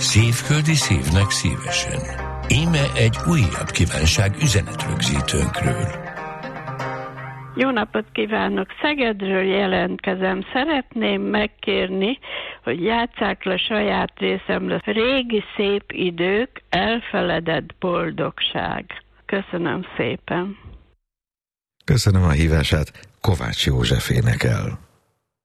Szívföldi szívnek szívesen. Íme egy újabb kívánság üzenetrögzítőnkről. Jó napot kívánok! Szegedről jelentkezem. Szeretném megkérni, hogy játsszák le saját részemre Régi szép idők, elfeledett boldogság. Köszönöm szépen! Köszönöm a hívását, Kovács József énekel.